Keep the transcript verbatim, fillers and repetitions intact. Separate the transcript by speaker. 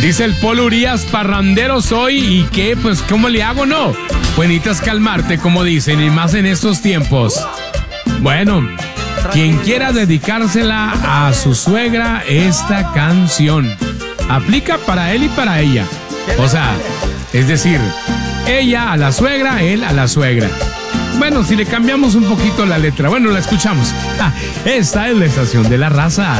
Speaker 1: Dice el Polo Urias, parrandero soy y qué, pues ¿cómo le hago? No, pues necesitas calmarte, como dicen, y más en estos tiempos. Bueno, quien quiera dedicársela a su suegra esta canción, aplica para él y para ella. O sea, es decir, ella a la suegra, él a la suegra. Bueno, si le cambiamos un poquito la letra, bueno, la escuchamos. Ah, esta es la estación de la raza.